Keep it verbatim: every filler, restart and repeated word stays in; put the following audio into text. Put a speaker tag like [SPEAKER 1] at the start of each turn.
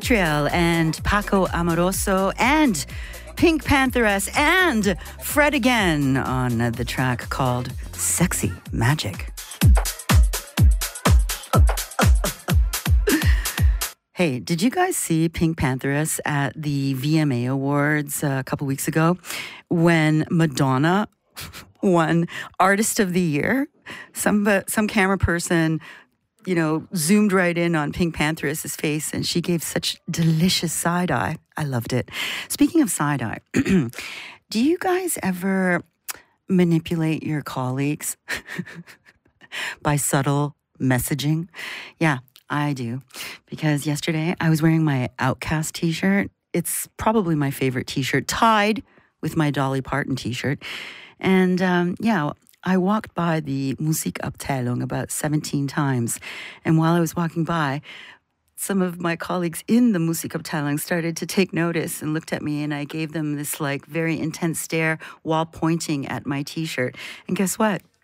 [SPEAKER 1] Catriel and Paco Amoroso and Pink Pantheress and Fred again on the track called Sexy Magic. Hey, did you guys see Pink Pantheress at the V M A Awards a couple weeks ago when Madonna won Artist of the Year? Some some camera person, you know, zoomed right in on Pink Pantheress's face and she gave such delicious side eye. I loved it. Speaking of side eye, do you guys ever manipulate your colleagues by subtle messaging? Yeah. I do, because yesterday I was wearing my Outcast t-shirt. It's probably my favorite t-shirt, tied with my Dolly Parton t-shirt. And um, yeah, I walked by the Musikabteilung about seventeen times. And while I was walking by, some of my colleagues in the Musikabteilung started to take notice and looked at me, and I gave them this like very intense stare while pointing at my t-shirt. And guess what?